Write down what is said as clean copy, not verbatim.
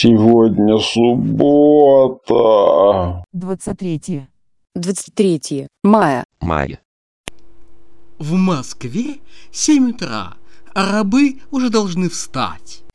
Сегодня суббота. 23. 23 мая. В Москве 7 утра, а рабы уже должны встать.